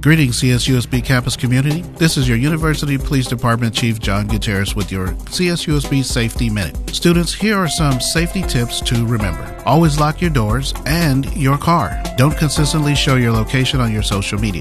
Greetings, CSUSB campus community. This is your University Police Department Chief John Gutierrez with your CSUSB Safety Minute. Students, here are some safety tips to remember. Always lock your doors and your car. Don't consistently show your location on your social media.